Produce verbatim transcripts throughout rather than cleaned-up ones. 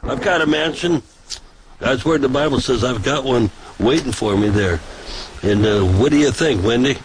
I've got a mansion. That's where the Bible says I've got one waiting for me there. And uh, what do you think, Wendy?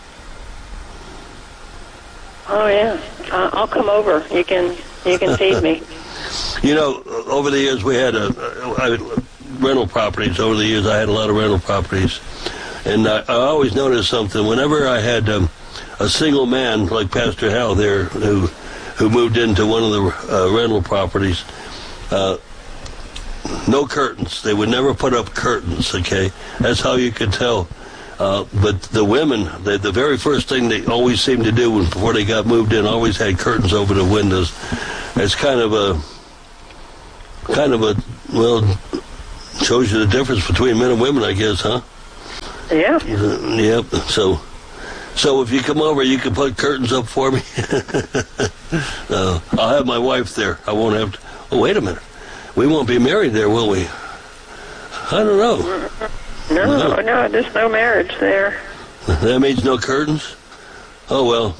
Oh yeah, uh, I'll come over. You can you can feed me. You know, over the years we had a, a, a rental properties. Over the years I had a lot of rental properties, and I, I always noticed something. Whenever I had um, a single man like Pastor Hal there, who who moved into one of the uh, rental properties, uh, no curtains. They would never put up curtains. Okay, that's how you could tell. Uh, but the women, they, the very first thing they always seemed to do before they got moved in, always had curtains over the windows. It's kind of a, kind of a, well, shows you the difference between men and women, I guess, huh? Yeah. Uh, yep. So, so if you come over, you can put curtains up for me. uh, I'll have my wife there. I won't have to. Oh, wait a minute. We won't be married there, will we? I don't know. No, no, no, there's no marriage there. That means no curtains? Oh, well.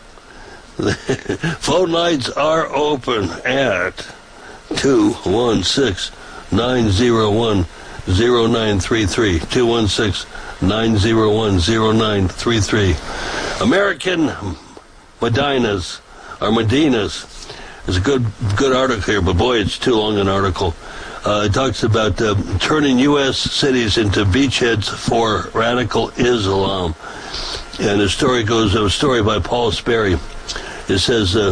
Phone lines are open at two one six, nine zero one, zero nine three three. two one six, nine zero one, zero nine three three. American Medinas, or Medinas. There's a good, good article here, but boy, it's too long an article. Uh, it talks about uh, turning U S cities into beachheads for radical Islam. And the story goes, a story by Paul Sperry. It says, uh,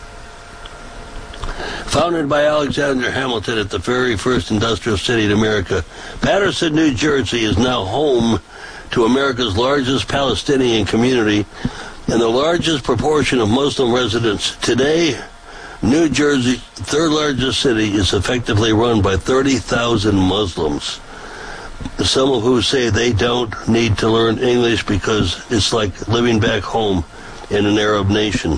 founded by Alexander Hamilton at the very first industrial city in America, Paterson, New Jersey is now home to America's largest Palestinian community and the largest proportion of Muslim residents. Today, New Jersey, third largest city, is effectively run by thirty thousand Muslims, some of who say they don't need to learn English because it's like living back home in an Arab nation.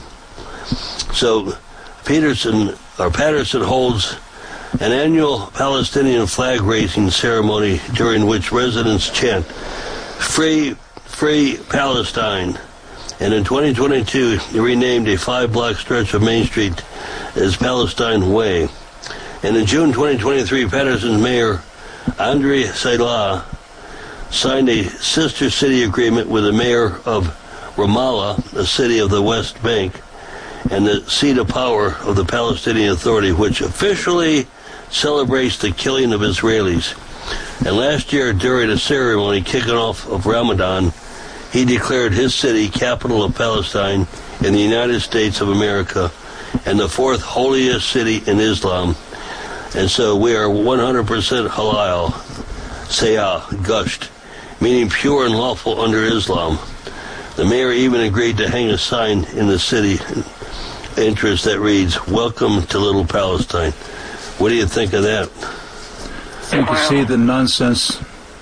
So Peterson, or Patterson holds an annual Palestinian flag raising ceremony during which residents chant, "Free, free Palestine." And in twenty twenty-two, he renamed a five-block stretch of Main Street as Palestine Way. And in June twenty twenty-three, Patterson's mayor, Andre Salah, signed a sister city agreement with the mayor of Ramallah, a city of the West Bank, and the seat of power of the Palestinian Authority, which officially celebrates the killing of Israelis. And last year, during a ceremony kicking off of Ramadan, he declared his city capital of Palestine in the United States of America and the fourth holiest city in Islam. And so we are one hundred percent halal, sayah, gushed, meaning pure and lawful under Islam. The mayor even agreed to hang a sign in the city entrance that reads, "Welcome to Little Palestine." What do you think of that? I think you see the nonsense.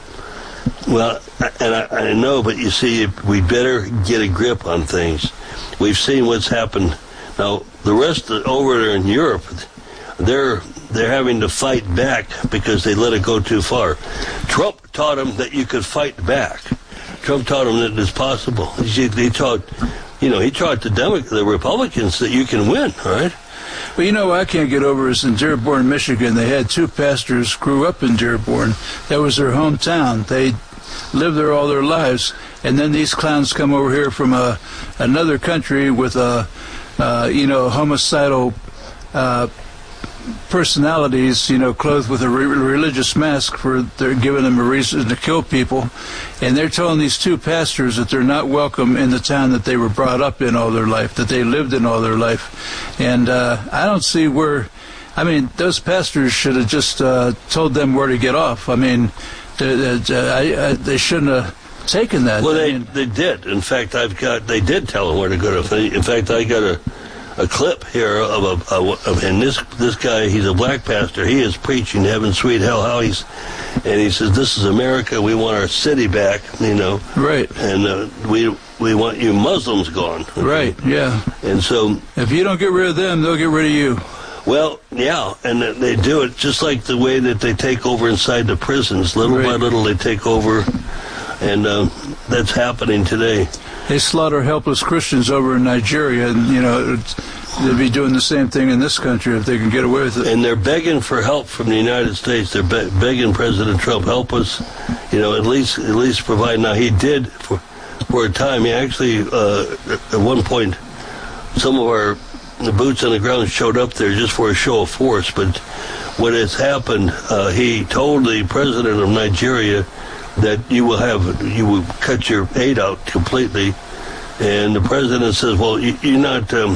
Well, and I, I know, but you see, we better get a grip on things. We've seen what's happened. Now, the rest of, over there in Europe, they're they're having to fight back because they let it go too far. Trump taught them that you could fight back. Trump taught them that it's possible. He, he taught, you know, he taught the Demo- the Republicans that you can win, all right? Well, you know what I can't get over is in Dearborn, Michigan, they had two pastors grew up in Dearborn. That was their hometown. They lived there all their lives. And then these clowns come over here from a, another country with a, uh, you know, homicidal uh, personalities, you know, clothed with a re- religious mask for they're giving them a reason to kill people. And they're telling these two pastors that they're not welcome in the town that they were brought up in all their life, that they lived in all their life. And uh, I don't see where, I mean, those pastors should have just uh, told them where to get off. I mean, they, they, I, I, they shouldn't have taken that. Well, I they mean, they did. In fact, I've got, they did tell them where to go to. In fact, I got a a clip here of a, a of, and this this guy, he's a black pastor. He is preaching heaven, sweet hell, how he's, and he says, "This is America. We want our city back." You know, right? And uh, we we want you Muslims gone. Okay? Right? Yeah. And so, if you don't get rid of them, they'll get rid of you. Well, yeah, and they do it just like the way that they take over inside the prisons. Little right. by little, they take over, and uh, that's happening today. They slaughter helpless Christians over in Nigeria, and you know, they'd be doing the same thing in this country if they can get away with it. And they're begging for help from the United States. They're be- begging President Trump, help us, you know, at least at least provide. Now, he did for for a time. He actually, uh, at one point, some of our the boots on the ground showed up there just for a show of force. But what has happened, uh, he told the president of Nigeria that you will have you will cut your aid out completely. And the president says, well, you, you're not, um,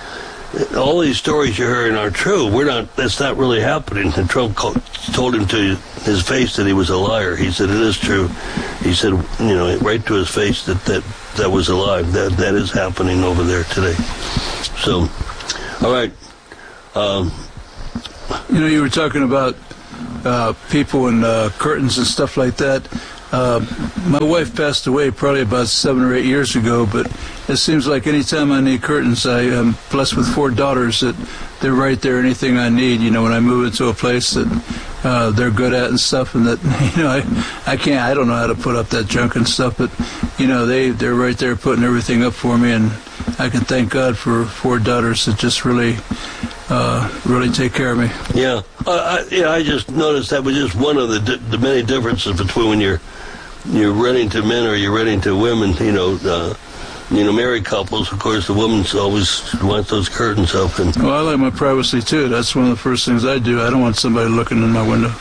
all these stories you're hearing are true. We're not, that's not really happening. And Trump called, told him to his face that he was a liar. He said, it is true. He said, you know, right to his face that that, that was a lie. That, that is happening over there today. So, all right. Um, you know, you were talking about uh, people and uh, curtains and stuff like that. Uh, my wife passed away probably about seven or eight years ago, but it seems like any time I need curtains, I am blessed with four daughters that they're right there, anything I need, you know, when I move into a place that uh, they're good at and stuff, and that, you know, I, I can't, I don't know how to put up that junk and stuff, but, you know, they, they're right there putting everything up for me, and I can thank God for four daughters that just really, uh, really take care of me. Yeah, uh, I, yeah, I just noticed that was just one of the, di- the many differences between when you're you're renting to men or you're renting to women, you know, uh, you know, married couples, of course, the women's always want those curtains up. And well, I like my privacy, too. That's one of the first things I do. I don't want somebody looking in my window.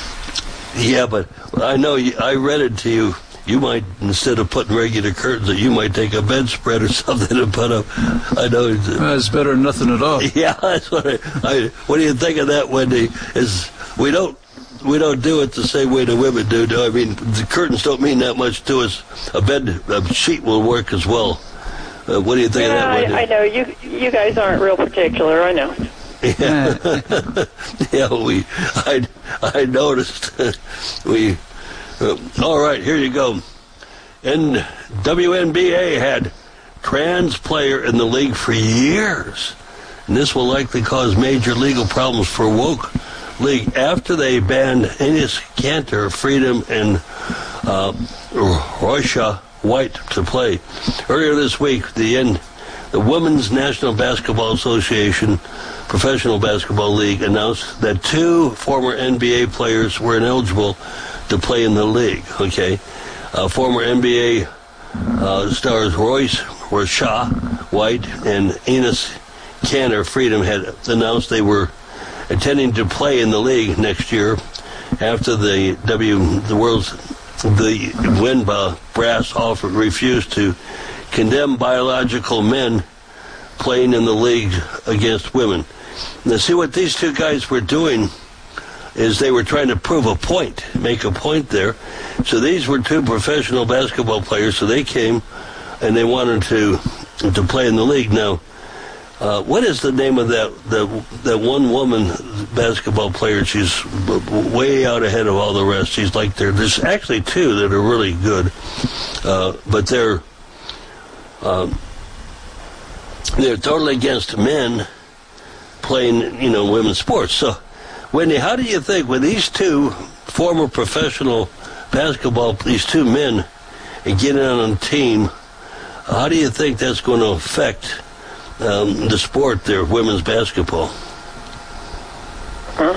Yeah, but I know, you, I read it to you. You might, instead of putting regular curtains, that you might take a bedspread or something and put up. I know. It's, well, it's better than nothing at all. Yeah, that's what I, I, what do you think of that, Wendy? Is we don't, We don't do it the same way the women do. do. I mean, the curtains don't mean that much to us. A bed a sheet will work as well. Uh, what do you think yeah, of that, Wendy? I, I know. You you guys aren't real particular. I know. Yeah, yeah. We, I, I noticed. we. Uh, all right, here you go. And W N B A had trans player in the league for years, and this will likely cause major legal problems for woke league after they banned Enes Kanter, Freedom, and uh, Roisha White to play. Earlier this week, the N- the Women's National Basketball Association Professional Basketball League announced that two former N B A players were ineligible to play in the league. Okay, uh, former N B A uh, stars Royce Roisha White and Enes Kanter, Freedom, had announced they were intending to play in the league next year after the W the world's the WNBA brass offered refused to condemn biological men playing in the league against women. Now, see what these two guys were doing is they were trying to prove a point, make a point there. So these were two professional basketball players, so they came and they wanted to to play in the league. Now, Uh, what is the name of that, that that one woman basketball player? She's way out ahead of all the rest. She's like there. There's actually two that are really good, uh, but they're um, they're totally against men playing, you know, women's sports. So, Wendy, how do you think with these two former professional basketball, these two men, and getting on a team, how do you think that's going to affect Um, the sport there, women's basketball? Uh,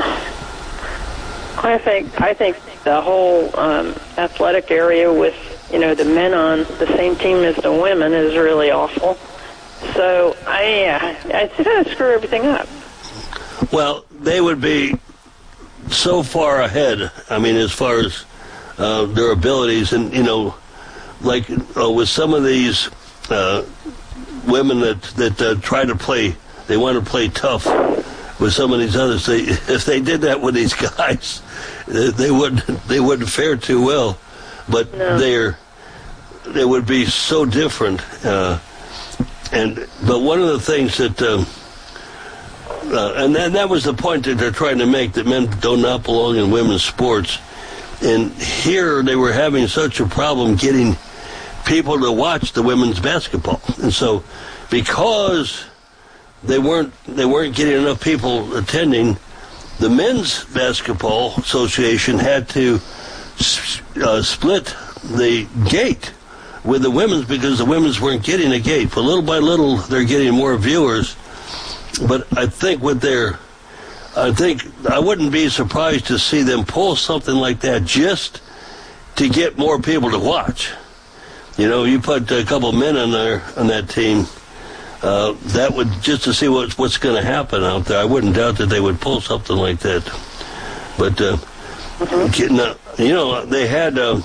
I think I think the whole um, athletic area with, you know, the men on the same team as the women is really awful. So I uh, it's going to screw everything up. Well, they would be so far ahead. I mean, as far as uh, their abilities, and you know, like uh, with some of these. Uh, women that that uh, try to play, they want to play tough with some of these others. They, if they did that with these guys, they wouldn't they wouldn't fare too well. But no. they're they would be so different. Uh, and but one of the things that um, uh, and that, that was the point that they're trying to make, that men do not belong in women's sports. And here they were having such a problem getting people to watch the women's basketball, and so because they weren't they weren't getting enough people attending, the Men's Basketball Association had to uh, split the gate with the women's because the women's weren't getting a gate. But little by little, they're getting more viewers, but I think with their, I think I wouldn't be surprised to see them pull something like that just to get more people to watch. You know, you put a couple men on there on that team, uh, that would just to see what's what's going to happen out there. I wouldn't doubt that they would pull something like that. But uh, mm-hmm. you know, they had uh,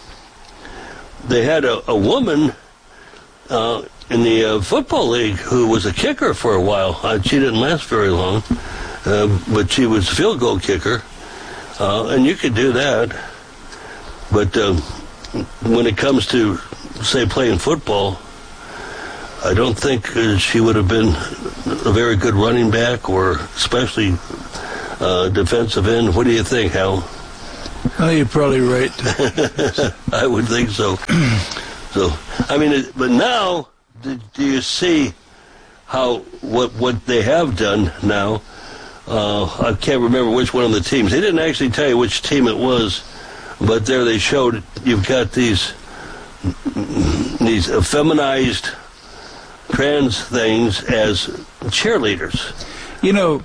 they had a, a woman uh, in the uh, football league who was a kicker for a while. Uh, she didn't last very long, uh, but she was a field goal kicker, uh, and you could do that. But uh, when it comes to, say, playing football, I don't think uh, she would have been a very good running back or especially uh, defensive end. What do you think, Hal? Oh, you're probably right. I would think so. So, I mean, it, but now, do, do you see how what what they have done now? Uh, I can't remember which one of the teams. They didn't actually tell you which team it was. But there they showed you've got these these feminized trans things as cheerleaders. You know,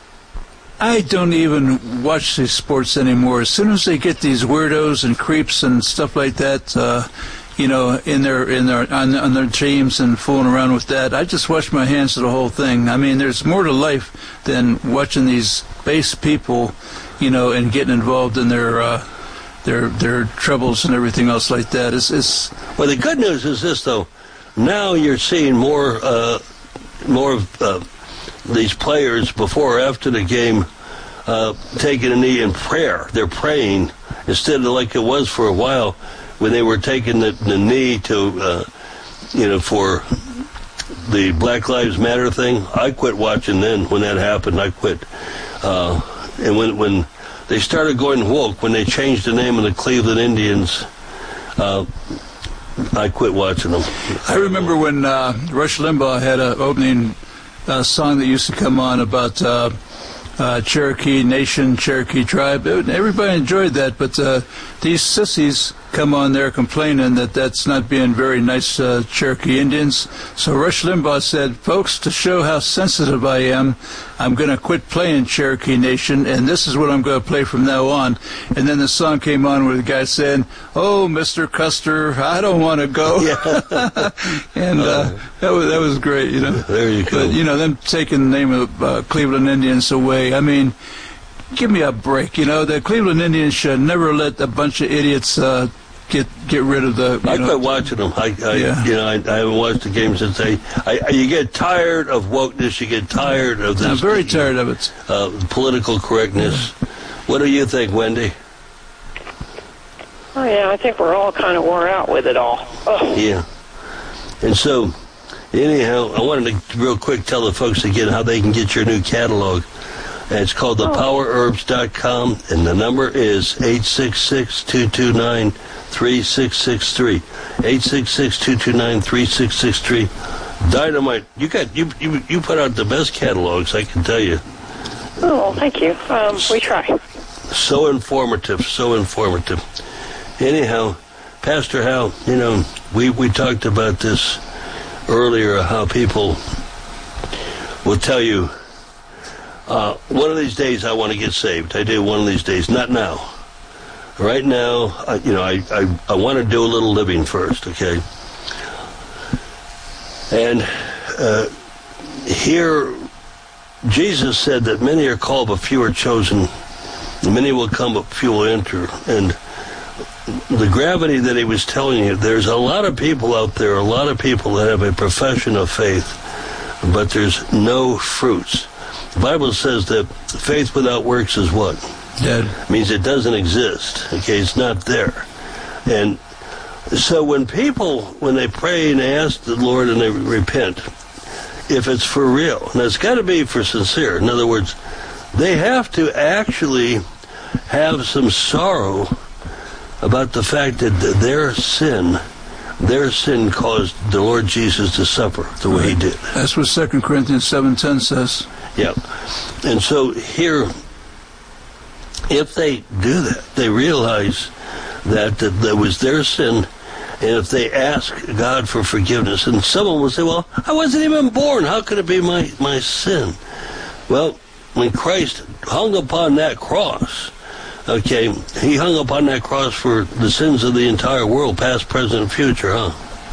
I don't even watch these sports anymore. As soon as they get these weirdos and creeps and stuff like that, uh, you know, in their in their on, on their teams and fooling around with that, I just wash my hands of the whole thing. I mean, there's more to life than watching these base people, you know, and getting involved in their. Uh, Their their troubles and everything else like that. It's, it's well, the good news is this, though. Now you're seeing more uh, more of uh, these players before or after the game uh, taking a knee in prayer. They're praying instead of like it was for a while when they were taking the, the knee to, uh, you know, for the Black Lives Matter thing. I quit watching then when that happened. I quit. Uh, and when when... They started going woke when they changed the name of the Cleveland Indians. Uh, I quit watching them. I remember when uh, Rush Limbaugh had an opening uh, song that used to come on about uh, uh, Cherokee Nation, Cherokee Tribe. Everybody enjoyed that, but uh, these sissies come on there complaining that that's not being very nice uh, Cherokee Indians. So Rush Limbaugh said, folks, to show how sensitive I am, I'm going to quit playing Cherokee Nation, and this is what I'm going to play from now on. And then the song came on with the guy saying, oh, Mister Custer, I don't want to go. Yeah. and uh, that was that was great, you know. There you go. But, you know, them taking the name of uh, Cleveland Indians away, I mean, give me a break, you know. The Cleveland Indians should never let a bunch of idiots uh, get get rid of the. You I know, quit watching them. I, I yeah. you know, I, I haven't watched the game since I, I. You get tired of wokeness. You get tired of this. I'm very tired of it. Uh, political correctness. Yeah. What do you think, Wendy? Oh yeah, I think we're all kind of wore out with it all. Oh. Yeah. And so, anyhow, I wanted to real quick tell the folks again how they can get your new catalog. And it's called the power herbs dot com, and the number is eight six six, two two nine, three six six three. eight six six, two two nine, three six six three. Dynamite. You got you, you you put out the best catalogs, I can tell you. Oh, thank you. Um, we try. So informative, so informative. Anyhow, Pastor Hal, you know, we, we talked about this earlier, how people will tell you, Uh, one of these days I want to get saved. I do one of these days. Not now. Right now, I, you know, I, I, I want to do a little living first, okay? And uh, here, Jesus said that many are called, but few are chosen. Many will come, but few will enter. And the gravity that he was telling you, there's a lot of people out there, a lot of people that have a profession of faith, but there's no fruits. The Bible says that faith without works is what? Dead. It means it doesn't exist. Okay, it's not there. And so when people, when they pray and they ask the Lord and they repent, if it's for real, and it's got to be for sincere. In other words, they have to actually have some sorrow about the fact that their sin, their sin caused the Lord Jesus to suffer the way he did. That's what Second Corinthians seven ten says. Yeah. And so here, if they do that, they realize that, that that was their sin, and if they ask God for forgiveness, and someone will say, well, I wasn't even born, how could it be my, my sin? Well, when Christ hung upon that cross, okay, he hung upon that cross for the sins of the entire world, past, present, and future, huh?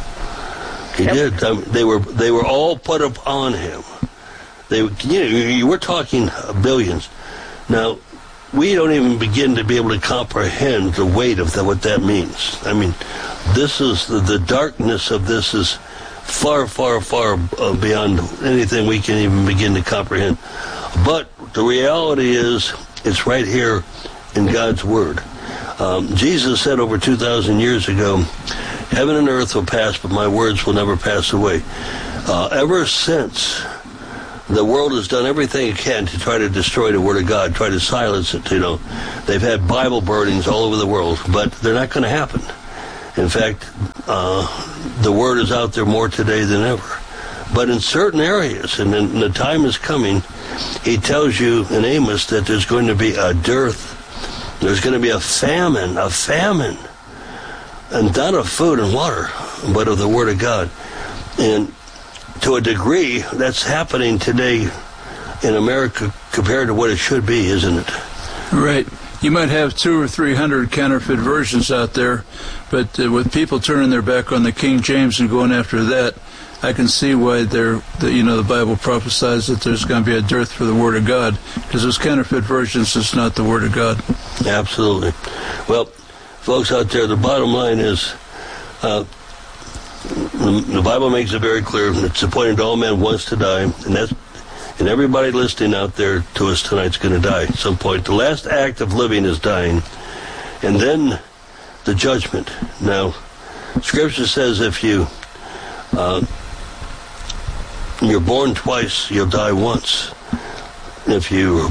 He yep. did. I mean, they were they were all put upon him. They, you know, you were talking billions. Now, we don't even begin to be able to comprehend the weight of the, what that means. I mean, this is the, the darkness of this is far, far, far uh, beyond anything we can even begin to comprehend. But the reality is, it's right here in God's Word. Um, Jesus said over two thousand years ago, heaven and earth will pass, but my words will never pass away. Uh, ever since, the world has done everything it can to try to destroy the Word of God, try to silence it, you know. They've had Bible burnings all over the world, but they're not going to happen. In fact, uh, the Word is out there more today than ever. But in certain areas, and, and the time is coming, he tells you in Amos that there's going to be a dearth. There's going to be a famine, a famine. And not of food and water, but of the Word of God. And to a degree, that's happening today in America compared to what it should be, isn't it? Right. You might have two or three hundred counterfeit versions out there, but uh, with people turning their back on the King James and going after that, I can see why they're, the, you know, the Bible prophesies that there's going to be a dearth for the Word of God, because those counterfeit versions is not the Word of God. Absolutely. Well, folks out there, the bottom line is, uh, the, the Bible makes it very clear, it's appointed all men once to die, and that's, and everybody listening out there to us tonight is going to die at some point. The last act of living is dying, and then the judgment. Now, Scripture says if you uh, you're born twice, you'll die once. If you're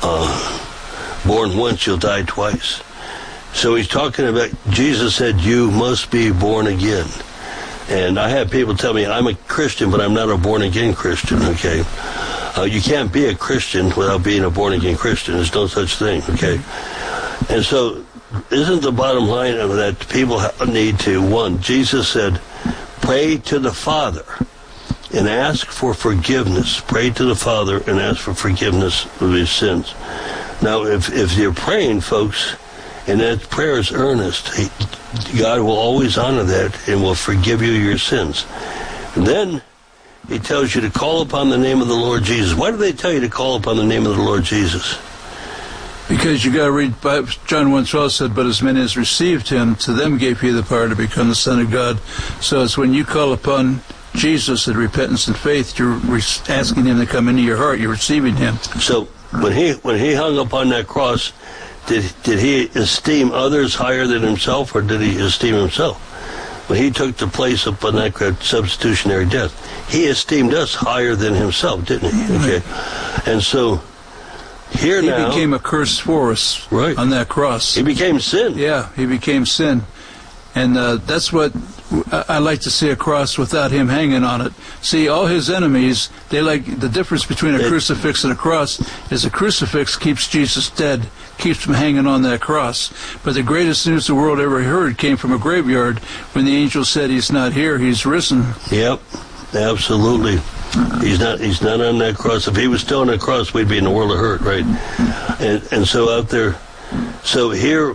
uh, born once, you'll die twice. So he's talking about, Jesus said, you must be born again. And I have people tell me, I'm a Christian, but I'm not a born-again Christian, okay? Uh, you can't be a Christian without being a born-again Christian. There's no such thing, okay? And so, isn't the bottom line of that people need to, one, Jesus said, pray to the Father and ask for forgiveness. Pray to the Father and ask for forgiveness of his sins. Now, if, if you're praying, folks, and that prayer is earnest, he, God will always honor that and will forgive you your sins. And then he tells you to call upon the name of the Lord Jesus. Why do they tell you to call upon the name of the Lord Jesus? Because you got to read, John one twelve said, but as many as received him, to them gave he the power to become the Son of God. So it's when you call upon Jesus in repentance and faith, you're asking him to come into your heart. You're receiving him. So when he when he hung upon that cross, Did did he esteem others higher than himself, or did he esteem himself? When he took the place upon that substitutionary death, he esteemed us higher than himself, didn't he? Okay, and so here he now he became a curse for us, right, on that cross. He became sin. Yeah, he became sin, and uh, that's what I like to see a cross without him hanging on it. See, all his enemies, they like the difference between a it, crucifix and a cross is a crucifix keeps Jesus dead, keeps him hanging on that cross. But the greatest news the world ever heard came from a graveyard when the angel said, he's not here, he's risen. Yep, absolutely. He's not he's not on that cross. If he was still on that cross, we'd be in a world of hurt, right? And and so out there, so here,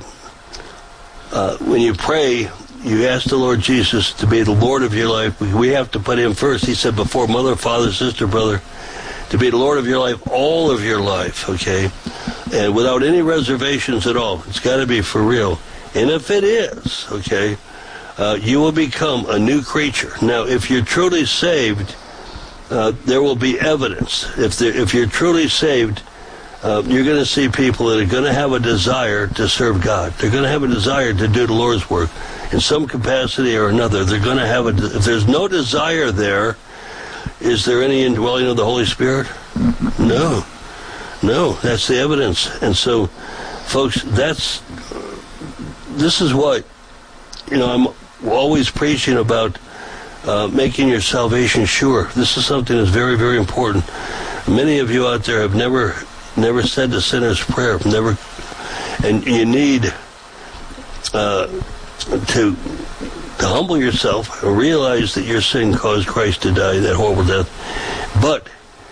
uh, when you pray, you ask the Lord Jesus to be the Lord of your life. We have to put him first. He said before mother, father, sister, brother, to be the Lord of your life, all of your life, okay? And without any reservations at all. It's got to be for real. And if it is, okay, uh, you will become a new creature. Now, if you're truly saved, uh, there will be evidence. If, if you're truly saved, uh, you're going to see people that are going to have a desire to serve God. They're going to have a desire to do the Lord's work in some capacity or another. They're going to have a, if there's no desire there, is there any indwelling of the Holy Spirit? No. No, that's the evidence. And so, folks, that's, this is what, you know, I'm always preaching about uh, making your salvation sure. This is something that's very, very important. Many of you out there have never, never said the sinner's prayer, never, and you need uh, to, to humble yourself and realize that your sin caused Christ to die that horrible death. But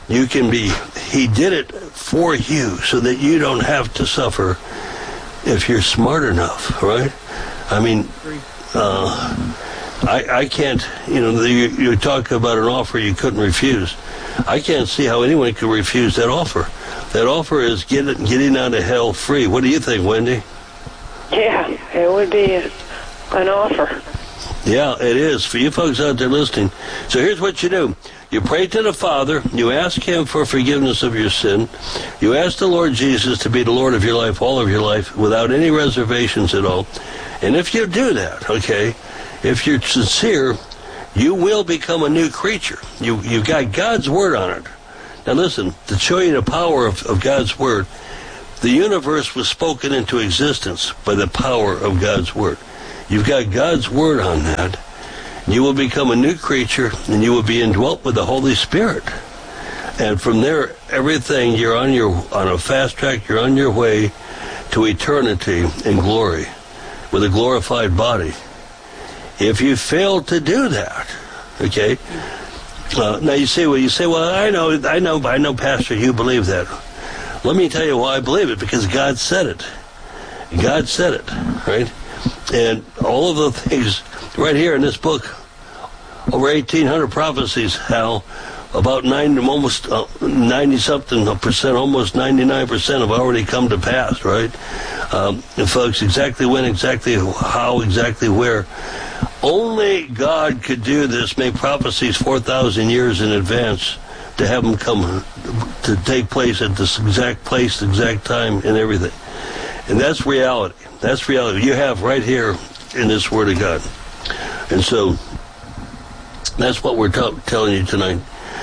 You can be, he did it for you so that you don't have to suffer if you're smart enough, right? I mean, uh, I, I can't, you know, you, you talk about an offer you couldn't refuse. I can't see how anyone could refuse that offer. That offer is get, getting out of hell free. What do you think, Wendy? Yeah, it would be a, an offer. Yeah, it is. For you folks out there listening. So here's what you do. You pray to the Father. You ask Him for forgiveness of your sin. You ask the Lord Jesus to be the Lord of your life, all of your life, without any reservations at all. And if you do that, okay, if you're sincere, you will become a new creature. You, you've got God's Word on it. Now listen, to show you the power of, of God's Word, the universe was spoken into existence by the power of God's Word. You've got God's Word on that. You will become a new creature, and you will be indwelt with the Holy Spirit. And from there, everything, you're on your on a fast track, you're on your way to eternity in glory with a glorified body. If you fail to do that, okay, uh, now you say, well, you say, well, I know, I know, I know, Pastor, you believe that. Let me tell you why I believe it, because God said it. God said it, right? And all of the things right here in this book, over eighteen hundred prophecies, Hal, about nine, almost uh, ninety something percent, almost ninety-nine percent have already come to pass, right? Um, and folks, exactly when, exactly how, exactly where. Only God could do this, make prophecies four thousand years in advance to have them come to take place at this exact place, exact time, and everything. And that's reality. That's reality you have right here in this Word of God. And so that's what we're t- telling you tonight.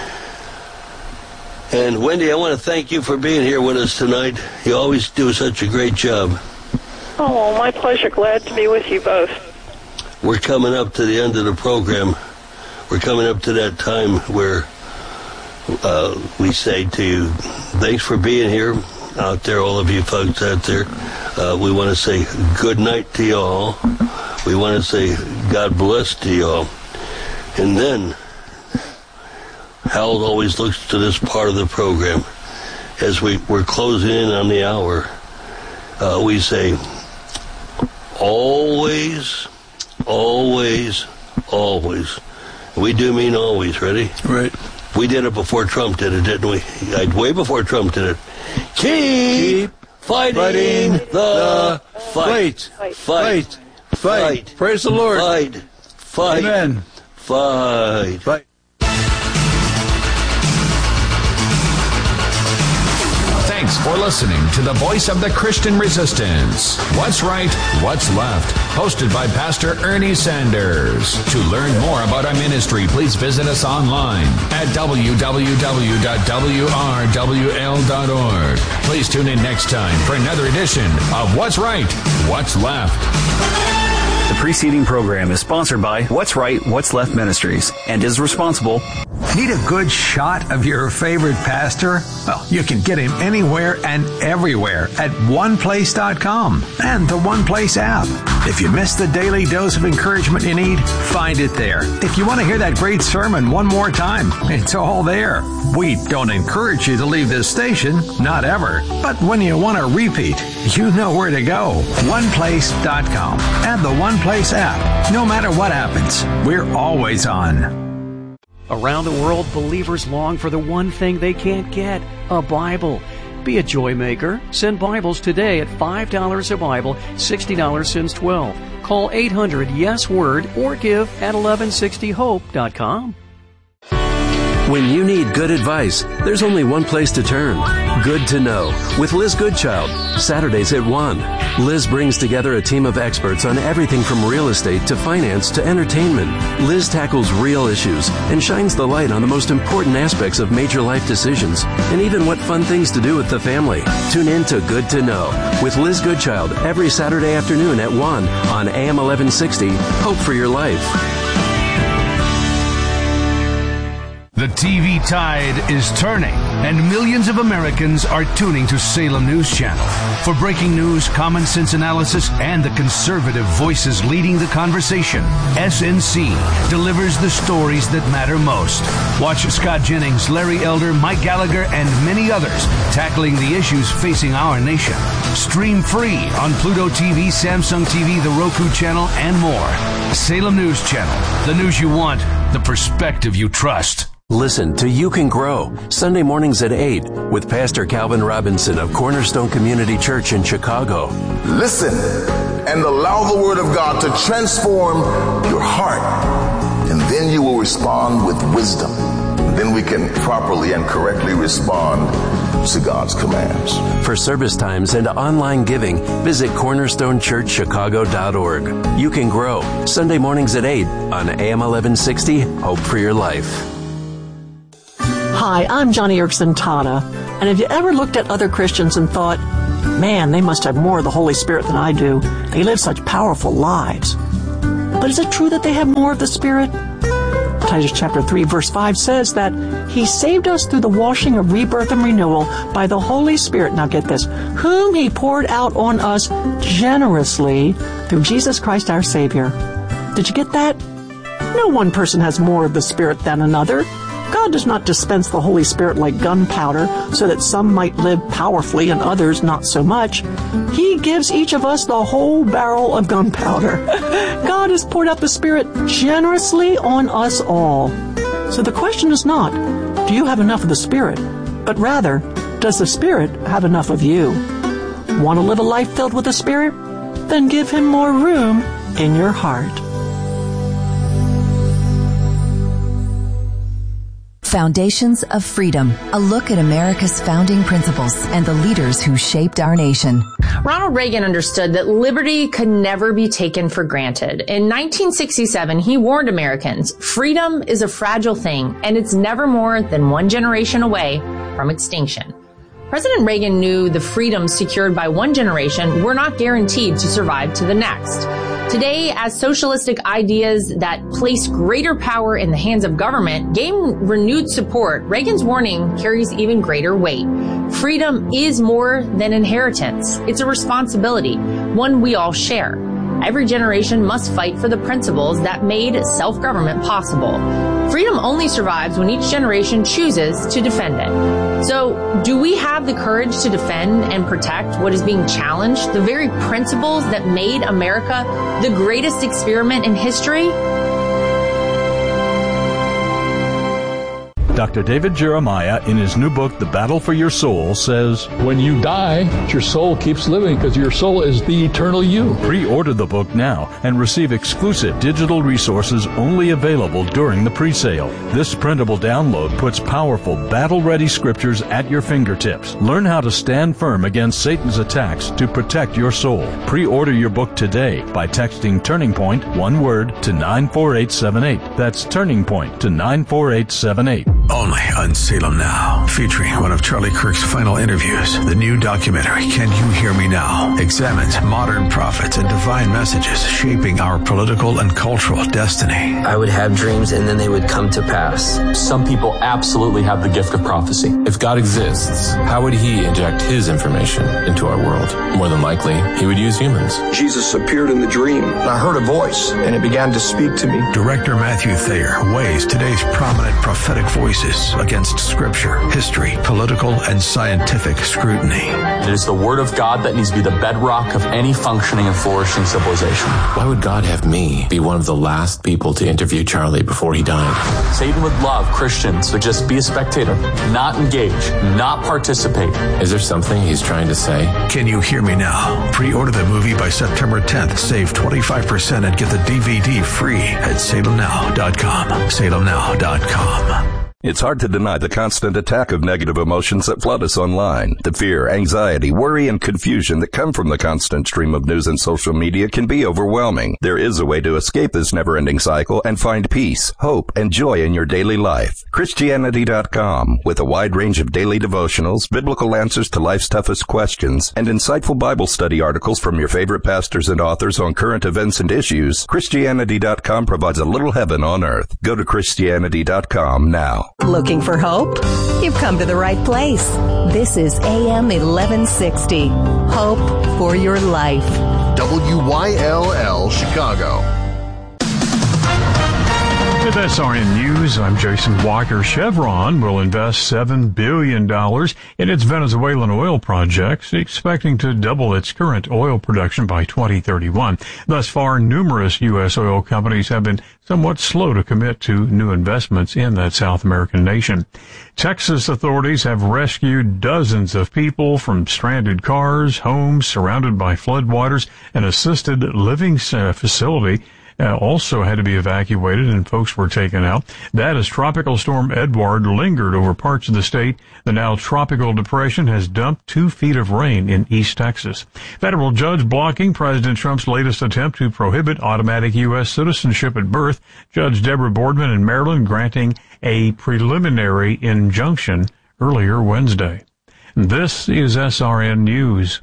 And Wendy, I want to thank you for being here with us tonight. You always do such a great job. Oh, well, my pleasure. Glad to be with you both. We're coming up to the end of the program. We're coming up to that time where uh, we say to you, thanks for being here out there, all of you folks out there. Uh, we want to say good night to y'all. We want to say God bless to y'all. And then Hal always looks to this part of the program. As we, we're closing in on the hour, uh, we say, always, always, always. We do mean always, ready? Right. We did it before Trump did it, didn't we? Way before Trump did it. Keep, Keep fighting, fighting the, the fight. Fight. Fight. Fight. Fight. Praise the Lord. Fight. Fight. Amen. Fight. Fight. Thanks for listening to the Voice of the Christian Resistance. What's Right, What's Left? Hosted by Pastor Ernie Sanders. To learn more about our ministry, please visit us online at w w w dot w r w l dot org. Please tune in next time for another edition of What's Right, What's Left. The preceding program is sponsored by What's Right, What's Left Ministries and is responsible. Need a good shot of your favorite pastor? Well, you can get him anywhere and everywhere at one place dot com and the One Place app. If you missed the daily dose of encouragement you need, find it there. If you want to hear that great sermon one more time, it's all there. We don't encourage you to leave this station, not ever. But when you want to repeat, you know where to go. one place dot com and the One Place app. No matter what happens, we're always on. Around the world, believers long for the one thing they can't get, a Bible. Be a joy maker. Send Bibles today at five dollars a Bible, sixty dollars since twelve. Call eight hundred yes word or give at eleven sixty hope dot com. When you need good advice, there's only one place to turn. Good to Know with Liz Goodchild, Saturdays at one. Liz brings together a team of experts on everything from real estate to finance to entertainment. Liz tackles real issues and shines the light on the most important aspects of major life decisions and even what fun things to do with the family. Tune in to Good to Know with Liz Goodchild every Saturday afternoon at one on A M eleven sixty. Hope for your life. The T V tide is turning, and millions of Americans are tuning to Salem News Channel. For breaking news, common sense analysis, and the conservative voices leading the conversation, S N C delivers the stories that matter most. Watch Scott Jennings, Larry Elder, Mike Gallagher, and many others tackling the issues facing our nation. Stream free on Pluto T V, Samsung T V, the Roku channel, and more. Salem News Channel. The news you want, the perspective you trust. Listen to You Can Grow, Sunday mornings at eight with Pastor Calvin Robinson of Cornerstone Community Church in Chicago. Listen and allow the Word of God to transform your heart, and then you will respond with wisdom. Then we can properly and correctly respond to God's commands. For service times and online giving, visit cornerstone church chicago dot org. You Can Grow, Sunday mornings at eight on A M eleven sixty, Hope for Your Life. Hi, I'm Johnny Erickson Tata, and have you ever looked at other Christians and thought, man, they must have more of the Holy Spirit than I do. They live such powerful lives. But is it true that they have more of the Spirit? Titus chapter three, verse five says that He saved us through the washing of rebirth and renewal by the Holy Spirit. Now get this, whom He poured out on us generously through Jesus Christ our Savior. Did you get that? No one person has more of the Spirit than another. God does not dispense the Holy Spirit like gunpowder so that some might live powerfully and others not so much. He gives each of us the whole barrel of gunpowder. God has poured out the Spirit generously on us all. So the question is not, do you have enough of the Spirit? But rather, does the Spirit have enough of you? Want to live a life filled with the Spirit? Then give Him more room in your heart. Foundations of Freedom, a look at America's founding principles and the leaders who shaped our nation. Ronald Reagan understood that liberty could never be taken for granted. In nineteen sixty-seven, he warned Americans, freedom is a fragile thing, and it's never more than one generation away from extinction. President Reagan knew the freedoms secured by one generation were not guaranteed to survive to the next. Today, as socialistic ideas that place greater power in the hands of government gain renewed support, Reagan's warning carries even greater weight. Freedom is more than inheritance. It's a responsibility, one we all share. Every generation must fight for the principles that made self-government possible. Freedom only survives when each generation chooses to defend it. So, do we have the courage to defend and protect what is being challenged, the very principles that made America the greatest experiment in history? Doctor David Jeremiah, in his new book, The Battle for Your Soul, says, when you die, your soul keeps living because your soul is the eternal you. Pre-order the book now and receive exclusive digital resources only available during the pre-sale. This printable download puts powerful, battle-ready scriptures at your fingertips. Learn how to stand firm against Satan's attacks to protect your soul. Pre-order your book today by texting Turning Point, one word, to nine four eight seven eight. That's Turning Point to nine four eight seven eight. Only on Salem Now, featuring one of Charlie Kirk's final interviews. The new documentary, Can You Hear Me Now?, examines modern prophets and divine messages shaping our political and cultural destiny. I would have dreams and then they would come to pass. Some people absolutely have the gift of prophecy. If God exists, how would He inject His information into our world? More than likely, He would use humans. Jesus appeared in the dream. I heard a voice, and it began to speak to me. Director Matthew Thayer weighs today's prominent prophetic voices against scripture, history, political, and scientific scrutiny. It is the Word of God that needs to be the bedrock of any functioning and flourishing civilization. Why would God have me be one of the last people to interview Charlie before he died? Satan would love Christians to just be a spectator, not engage, not participate. Is there something he's trying to say? Can You Hear Me Now? Pre-order the movie by September tenth. Save twenty-five percent and get the D V D free at salem now dot com. salem now dot com. It's hard to deny the constant attack of negative emotions that flood us online. The fear, anxiety, worry, and confusion that come from the constant stream of news and social media can be overwhelming. There is a way to escape this never-ending cycle and find peace, hope, and joy in your daily life. Christianity dot com, with a wide range of daily devotionals, biblical answers to life's toughest questions, and insightful Bible study articles from your favorite pastors and authors on current events and issues, Christianity dot com provides a little heaven on earth. Go to Christianity dot com now. Looking for hope? You've come to the right place. This is A M eleven sixty. Hope for your life. W Y L L Chicago. With S R N News, I'm Jason Walker. Chevron will invest seven billion dollars in its Venezuelan oil projects, expecting to double its current oil production by twenty thirty-one. Thus far, numerous U S oil companies have been somewhat slow to commit to new investments in that South American nation. Texas authorities have rescued dozens of people from stranded cars, homes surrounded by floodwaters, an assisted living facility Uh, also had to be evacuated, and folks were taken out. That as Tropical Storm Edward lingered over parts of the state. The now tropical depression has dumped two feet of rain in East Texas. Federal judge blocking President Trump's latest attempt to prohibit automatic U S citizenship at birth. Judge Deborah Boardman in Maryland granting a preliminary injunction earlier Wednesday. This is S R N News.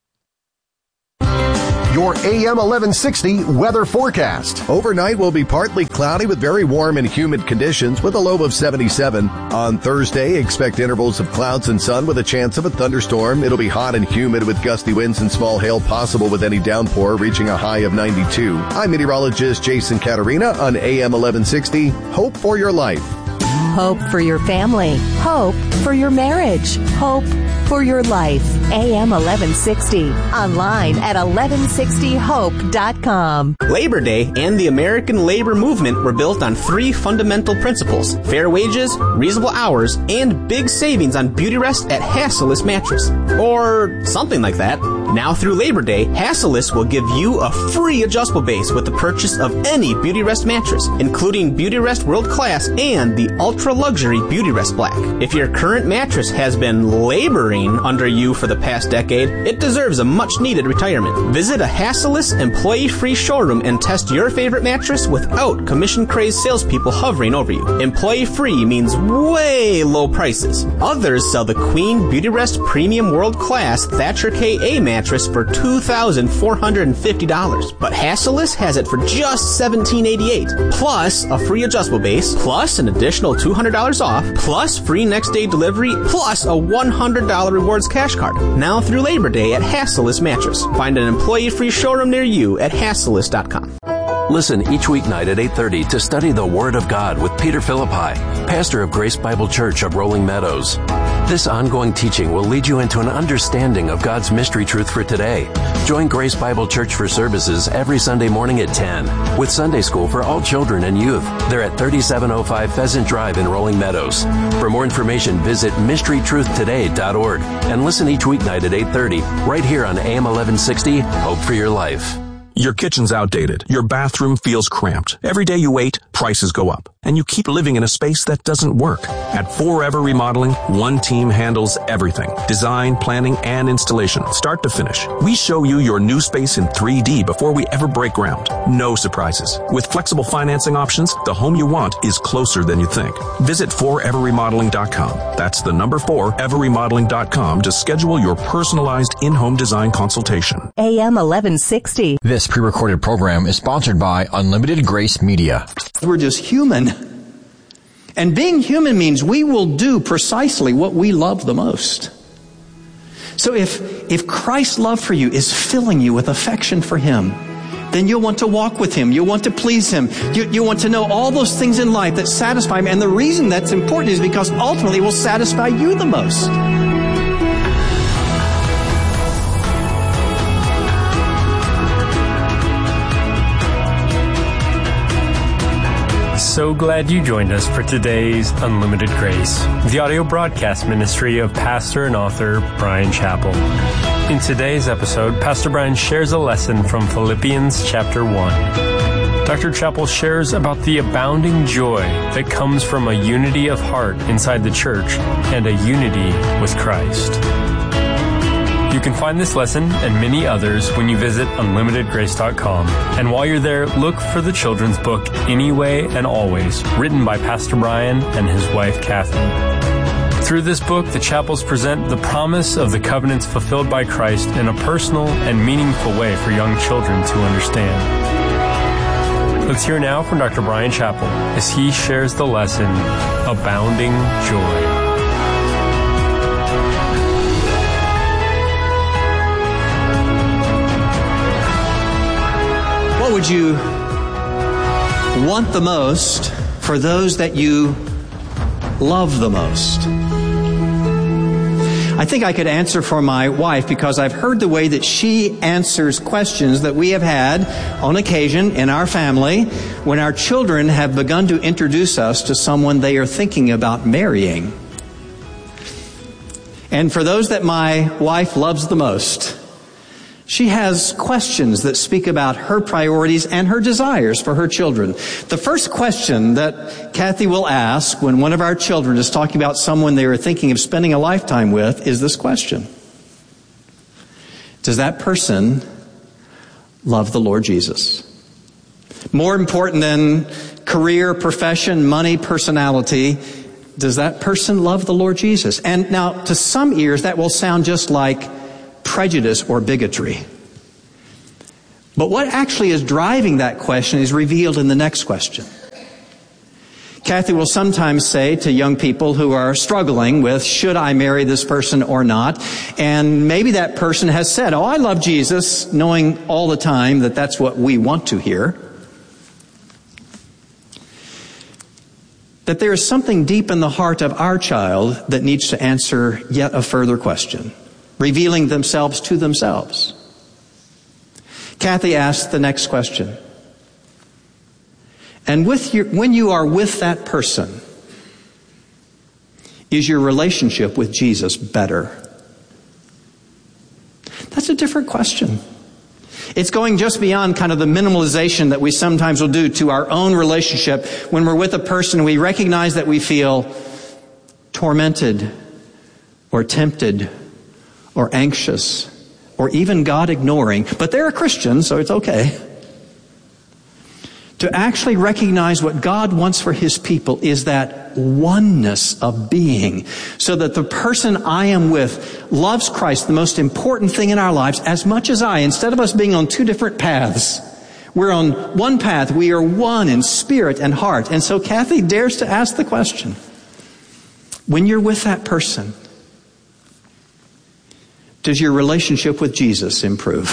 Your A M eleven sixty weather forecast. Overnight will be partly cloudy with very warm and humid conditions with a low of seventy-seven. On Thursday, expect intervals of clouds and sun with a chance of a thunderstorm. It'll be hot and humid with gusty winds and small hail possible with any downpour reaching a high of ninety-two. I'm meteorologist Jason Caterina on A M eleven sixty. Hope for your life. Hope for your family. Hope for your marriage. Hope for your life. A M eleven sixty. Online at eleven sixty hope dot com. Labor Day and the American labor movement were built on three fundamental principles: fair wages, reasonable hours, and big savings on Beautyrest at Hassellus Mattress. Or something like that. Now through Labor Day, Hassellus will give you a free adjustable base with the purchase of any Beautyrest mattress, including Beautyrest World Class and the Ultra Luxury Beautyrest Black. If your current mattress has been laboring under you for the past decade, it deserves a much-needed retirement. Visit a Hassellus employee-free showroom and test your favorite mattress without commission-crazed salespeople hovering over you. Employee-free means way low prices. Others sell the Queen Beautyrest Premium World Class Thatcher K A mattress for two thousand four hundred fifty dollars, but Hassellus has it for just seventeen eighty-eight, plus a free adjustable base, plus an additional two hundred dollars off, plus free next-day delivery, plus a one hundred dollars rewards cash card. Now through Labor Day at Hassellus Mattress. Find an employee-free showroom near you at hassellus dot com. Listen each weeknight at eight thirty to study the Word of God with Peter Philippi, pastor of Grace Bible Church of Rolling Meadows. This ongoing teaching will lead you into an understanding of God's mystery truth for today. Join Grace Bible Church for services every Sunday morning at ten, with Sunday school for all children and youth. They're at thirty-seven oh five Pheasant Drive in Rolling Meadows. For more information, visit mystery truth today dot org and listen each weeknight at eight thirty, right here on A M eleven sixty, Hope for Your Life. Your kitchen's outdated. Your bathroom feels cramped. Every day you wait, prices go up. And you keep living in a space that doesn't work. At Forever Remodeling, one team handles everything. Design, planning, and installation, start to finish. We show you your new space in three D before we ever break ground. No surprises. With flexible financing options, the home you want is closer than you think. Visit forever remodeling dot com. That's the number four, ever remodeling dot com to schedule your personalized in-home design consultation. A M eleven sixty. This pre-recorded program is sponsored by Unlimited Grace Media. We're just human. And being human means we will do precisely what we love the most. So if, if Christ's love for you is filling you with affection for Him, then you'll want to walk with Him. You'll want to please Him. You, you want to know all those things in life that satisfy Him. And the reason that's important is because ultimately it will satisfy you the most. So glad you joined us for today's Unlimited Grace, the audio broadcast ministry of pastor and author Bryan Chapell. In today's episode, Pastor Bryan shares a lesson from Philippians chapter one. Doctor Chapell shares about the abounding joy that comes from a unity of heart inside the church and a unity with Christ. You can find this lesson and many others when you visit unlimited grace dot com. And while you're there, look for the children's book, Anyway and Always, written by Pastor Bryan and his wife, Kathy. Through this book, the Chapels present the promise of the covenants fulfilled by Christ in a personal and meaningful way for young children to understand. Let's hear now from Doctor Bryan Chapell as he shares the lesson, Abounding Joy. What would you want the most for those that you love the most? I think I could answer for my wife because I've heard the way that she answers questions that we have had on occasion in our family when our children have begun to introduce us to someone they are thinking about marrying. And for those that my wife loves the most, she has questions that speak about her priorities and her desires for her children. The first question that Kathy will ask when one of our children is talking about someone they are thinking of spending a lifetime with is this question: does that person love the Lord Jesus? More important than career, profession, money, personality, does that person love the Lord Jesus? And now, to some ears, that will sound just like prejudice or bigotry. But what actually is driving that question is revealed in the next question. Kathy will sometimes say to young people who are struggling with, should I marry this person or not? And maybe that person has said, oh, I love Jesus, knowing all the time that that's what we want to hear. That there is something deep in the heart of our child that needs to answer yet a further question, revealing themselves to themselves. Kathy asked the next question. And with your, when you are with that person, is your relationship with Jesus better? That's a different question. It's going just beyond kind of the minimalization that we sometimes will do to our own relationship when we're with a person. We recognize that we feel tormented or tempted or anxious, or even God ignoring, but they're a Christian, so it's okay. To actually recognize what God wants for His people is that oneness of being, so that the person I am with loves Christ, the most important thing in our lives, as much as I. Instead of us being on two different paths, we're on one path. We are one in spirit and heart. And so Kathy dares to ask the question, when you're with that person, does your relationship with Jesus improve?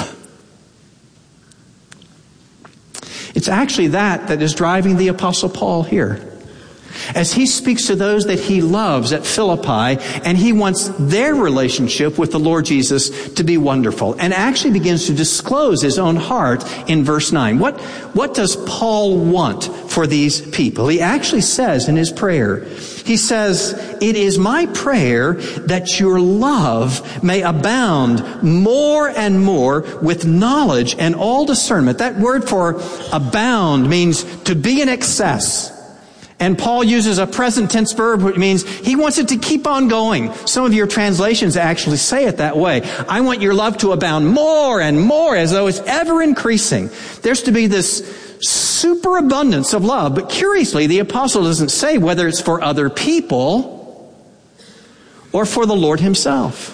It's actually that that is driving the Apostle Paul here. As he speaks to those that he loves at Philippi, and he wants their relationship with the Lord Jesus to be wonderful, and actually begins to disclose his own heart in verse nine. What, what does Paul want for these people? He actually says in his prayer, he says, it is my prayer that your love may abound more and more with knowledge and all discernment. That word for abound means to be in excess. And Paul uses a present tense verb, which means he wants it to keep on going. Some of your translations actually say it that way. I want your love to abound more and more, as though it's ever increasing. There's to be this superabundance of love. But curiously, the apostle doesn't say whether it's for other people or for the Lord Himself.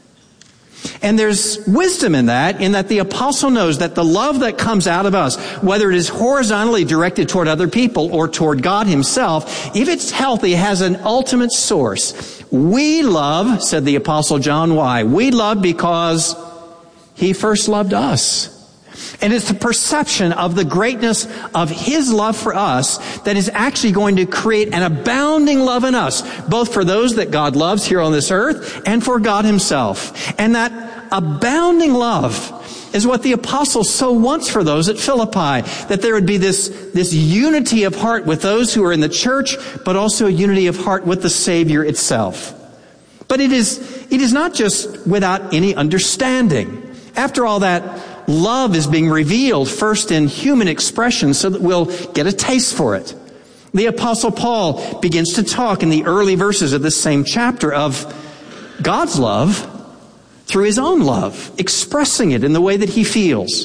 And there's wisdom in that, in that the apostle knows that the love that comes out of us, whether it is horizontally directed toward other people or toward God Himself, if it's healthy, has an ultimate source. We love, said the apostle John, why? We love because He first loved us. And it's the perception of the greatness of His love for us that is actually going to create an abounding love in us, both for those that God loves here on this earth and for God Himself. And that abounding love is what the apostle so wants for those at Philippi, that there would be this, this unity of heart with those who are in the church, but also a unity of heart with the Savior itself. But it is, it is not just without any understanding. After all, that love is being revealed first in human expression so that we'll get a taste for it. The Apostle Paul begins to talk in the early verses of this same chapter of God's love through His own love, expressing it in the way that He feels.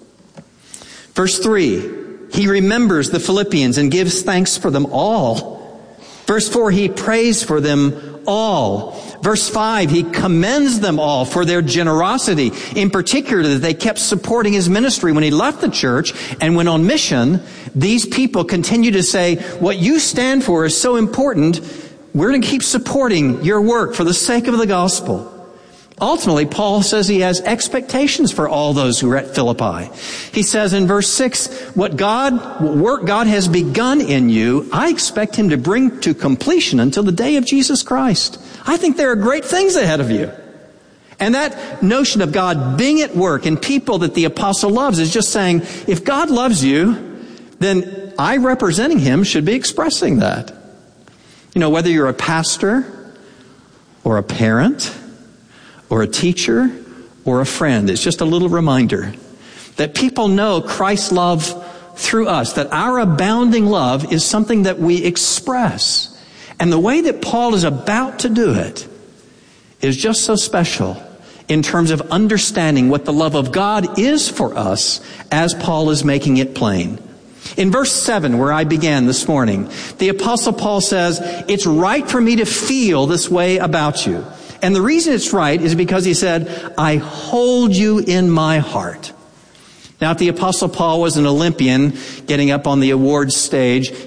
Verse three, He remembers the Philippians and gives thanks for them all. Verse four, He prays for them all. Verse five, he commends them all for their generosity. In particular, that they kept supporting his ministry when he left the church and went on mission. These people continue to say, what you stand for is so important, we're going to keep supporting your work for the sake of the gospel. Ultimately, Paul says he has expectations for all those who are at Philippi. He says in verse six, what God, what work God has begun in you, I expect him to bring to completion until the day of Jesus Christ. I think there are great things ahead of you. And that notion of God being at work in people that the apostle loves is just saying, if God loves you, then I, representing him, should be expressing that. You know, whether you're a pastor or a parent or a teacher or a friend, it's just a little reminder that people know Christ's love through us, that our abounding love is something that we express. And the way that Paul is about to do it is just so special in terms of understanding what the love of God is for us as Paul is making it plain. In verse seven, where I began this morning, the Apostle Paul says, it's right for me to feel this way about you. And the reason it's right is because he said, I hold you in my heart. Now, if the Apostle Paul was an Olympian getting up on the awards stage,